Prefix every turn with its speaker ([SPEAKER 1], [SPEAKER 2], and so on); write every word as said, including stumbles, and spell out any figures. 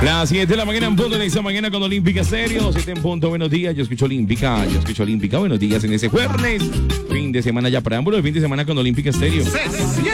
[SPEAKER 1] Las siete de la mañana en punto en esta mañana con Olímpica Estéreo. siete en punto, buenos días. Yo escucho Olímpica, yo escucho Olímpica. Buenos días en ese jueves. Fin de semana ya, preámbulo de fin de semana con Olímpica Estéreo.